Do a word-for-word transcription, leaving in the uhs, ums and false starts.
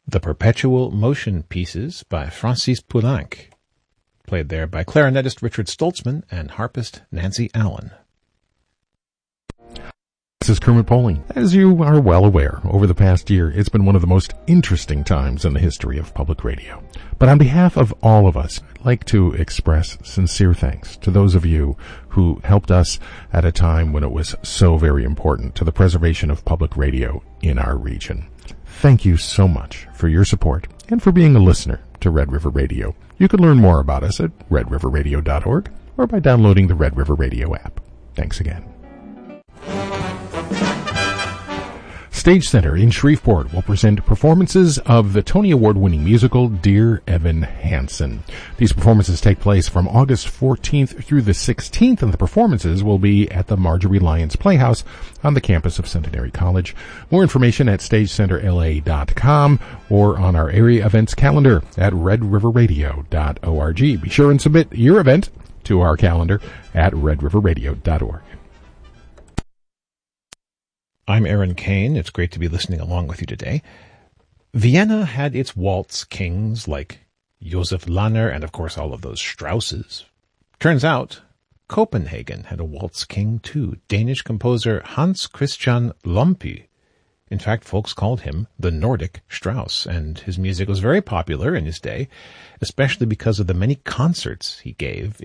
The Perpetual Motion Pieces by Francis Poulenc, played there by clarinetist Richard Stoltzman and harpist Nancy Allen. This is Kermit Poling. As you are well aware, over the past year, it's been one of the most interesting times in the history of public radio. But on behalf of all of us, I'd like to express sincere thanks to those of you who helped us at a time when it was so very important to the preservation of public radio in our region. Thank you so much for your support and for being a listener to Red River Radio. You can learn more about us at red river radio dot org or by downloading the Red River Radio app. Thanks again. Stage Center in Shreveport will present performances of the Tony Award-winning musical Dear Evan Hansen. These performances take place from August fourteenth through the sixteenth, and the performances will be at the Marjorie Lyons Playhouse on the campus of Centenary College. More information at stage center l a dot com or on our area events calendar at red river radio dot org. Be sure and submit your event to our calendar at red river radio dot org. I'm Aaron Kane. It's great to be listening along with you today. Vienna had its waltz kings like Josef Lahner and, of course, all of those Strausses. Turns out, Copenhagen had a waltz king too, Danish composer Hans Christian Lompe. In fact, folks called him the Nordic Strauss, and his music was very popular in his day, especially because of the many concerts he gave